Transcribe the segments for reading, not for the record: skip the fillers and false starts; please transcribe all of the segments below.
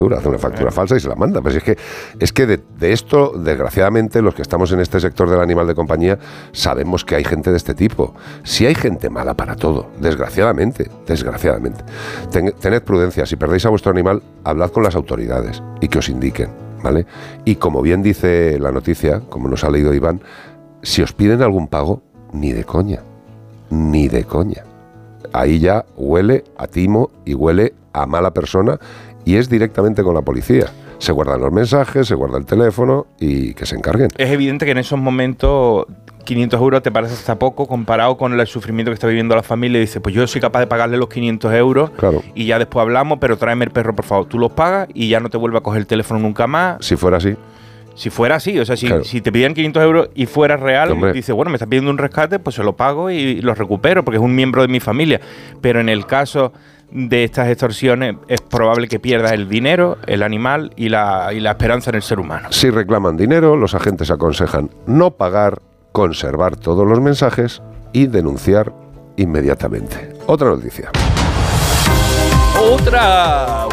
hace una factura falsa y se la manda. Pero es que de esto, desgraciadamente, los que estamos en este sector del animal de compañía, sabemos que hay gente de este tipo. Sí hay gente mala para todo, desgraciadamente. Tened prudencia, si perdéis a vuestro animal, hablad con las autoridades y que os indiquen, ¿vale? Y como bien dice la noticia, como nos ha leído Iván, si os piden algún pago, ni de coña. Ahí ya huele a timo y huele a mala persona, y es directamente con la policía. Se guardan los mensajes, se guarda el teléfono y que se encarguen. Es evidente que en esos momentos 500 euros te parece hasta poco comparado con el sufrimiento que está viviendo la familia. Y dice, pues yo soy capaz de pagarle los 500 euros, claro, y ya después hablamos, pero tráeme el perro, por favor. Tú los pagas y ya no te vuelve a coger el teléfono nunca más. Si fuera así. Si fuera así, o sea, claro, si te pidieran 500 euros y fuera real, dice, bueno, me está pidiendo un rescate, pues se lo pago y lo recupero porque es un miembro de mi familia. Pero en el caso de estas extorsiones es probable que pierdas el dinero, el animal y la esperanza en el ser humano. Si reclaman dinero, los agentes aconsejan no pagar, conservar todos los mensajes y denunciar inmediatamente. Otra noticia. ¡Otra!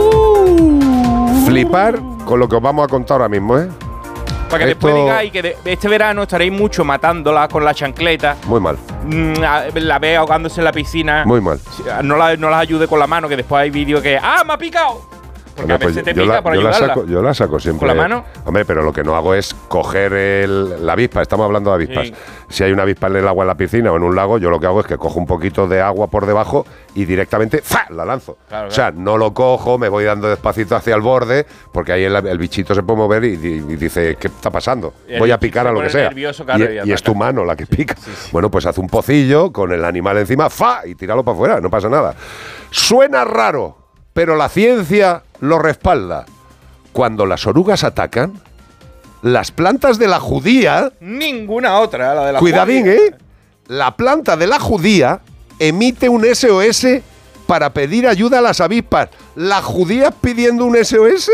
Flipar con lo que os vamos a contar ahora mismo, ¿eh? Para que después digáis que este verano estaréis mucho matándola con la chancleta. Muy mal. La ve ahogándose en la piscina. Muy mal. No las ayude con la mano, que después hay vídeos que ¡ah, me ha picado! Porque a veces te pica por ayudarla. Yo la saco siempre. ¿Con la mano? Hombre, pero lo que no hago es coger la avispa. Estamos hablando de avispas. Sí. Si hay una avispa en el agua en la piscina o en un lago, yo lo que hago es que cojo un poquito de agua por debajo y directamente ¡fa! La lanzo. Claro. O sea, no lo cojo, me voy dando despacito hacia el borde, porque ahí el bichito se puede mover y dice, ¿qué está pasando? Voy a picar a lo que sea. Y es tu mano la que pica. Sí. Bueno, pues haz un pocillo con el animal encima, ¡fa! Y tíralo para afuera, no pasa nada. Suena raro, pero la ciencia lo respalda. Cuando las orugas atacan, las plantas de la judía... Ninguna otra, la de la cuidadín, judía. La planta de la judía emite un SOS para pedir ayuda a las avispas. ¿La judía pidiendo un SOS?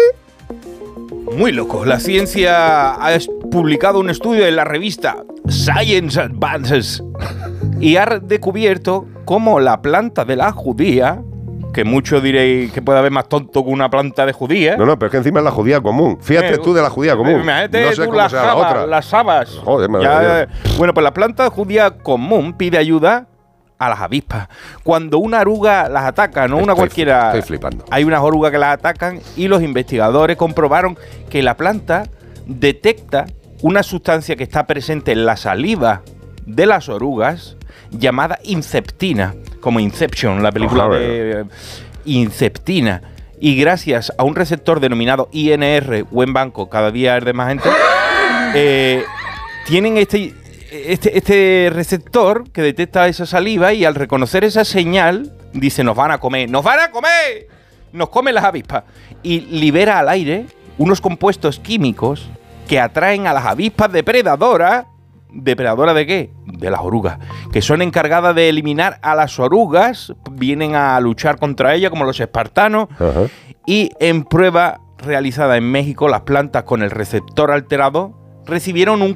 Muy loco. La ciencia ha publicado un estudio en la revista Science Advances y ha descubierto cómo la planta de la judía... Que muchos diréis que puede haber más tonto que una planta de judía. No, pero es que encima es la judía común. Fíjate tú de la judía común. Imagínate no sé cómo sea la otra. Las habas. Joder, bueno, pues la planta judía común pide ayuda a las avispas. Cuando una oruga las ataca, no una cualquiera. Estoy flipando. Hay unas orugas que las atacan y los investigadores comprobaron que la planta detecta una sustancia que está presente en la saliva de las orugas llamada inceptina, como Inception, la película de Inceptina. Y gracias a un receptor denominado INR, buen banco, cada día es de más gente, tienen este receptor que detecta esa saliva y al reconocer esa señal, dice, nos van a comer, nos comen las avispas. Y libera al aire unos compuestos químicos que atraen a las avispas depredadoras. ¿Depredadora de qué? De las orugas, que son encargadas de eliminar a las orugas, vienen a luchar contra ellas como los espartanos. Ajá. Y en prueba realizada en México, las plantas con el receptor alterado recibieron un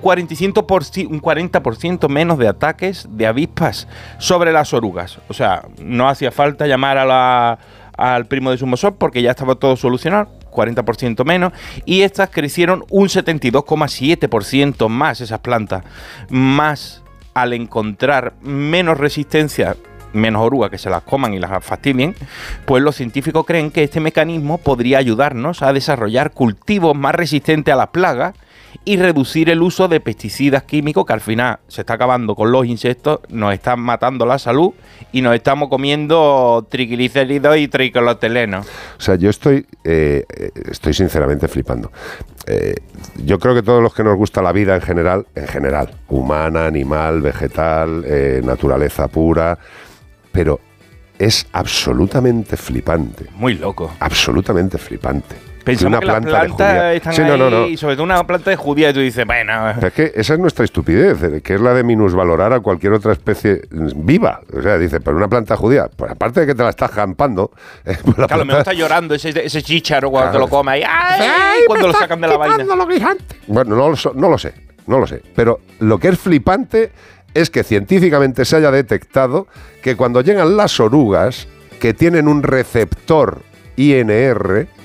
40% menos de ataques de avispas sobre las orugas. O sea, no hacía falta llamar al primo de Zumosol porque ya estaba todo solucionado. 40% menos, y estas crecieron un 72,7% más, esas plantas, más al encontrar menos resistencia, menos orugas que se las coman y las fastidien, pues los científicos creen que este mecanismo podría ayudarnos a desarrollar cultivos más resistentes a las plagas y reducir el uso de pesticidas químicos que al final se está acabando con los insectos, nos están matando la salud y nos estamos comiendo triglicéridos y triclotelenos. O sea, yo estoy sinceramente flipando. Yo creo que todos los que nos gusta la vida en general, humana, animal, vegetal, naturaleza pura, pero es absolutamente flipante. Muy loco. Absolutamente flipante. Pensamos que las plantas están ahí, y sobre todo una planta de judía, y tú dices, bueno... Es que esa es nuestra estupidez, que es la de minusvalorar a cualquier otra especie viva. O sea, dice, pero una planta judía, pues aparte de que te la estás jampando... Pues que a lo mejor está llorando ese chícharo cuando te lo comes. ¡Ay! Cuando lo sacan de la vaina. Bueno, no lo sé. Pero lo que es flipante es que científicamente se haya detectado que cuando llegan las orugas, que tienen un receptor INR...